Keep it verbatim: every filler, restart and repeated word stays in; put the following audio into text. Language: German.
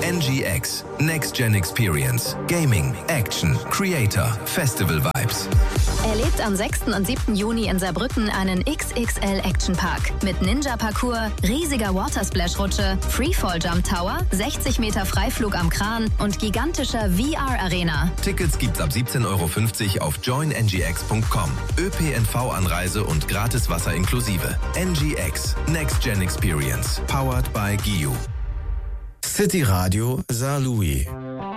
N G X, Next Gen Experience, Gaming, Action, Creator, Festival Vibes. Erlebt am sechsten und siebten Juni in Saarbrücken einen X X L Action Park mit Ninja-Parcours, riesiger Watersplash-Rutsche, Freefall-Jump Tower, sechzig Meter Freiflug am Kran und gigantischer V R-Arena. Tickets gibt's ab siebzehn Euro fünfzig auf join n g x punkt com. ÖPNV-Anreise und gratis Wasser inklusive. N G X, Next Gen Experience, powered by G I U. City Radio Saarlouis.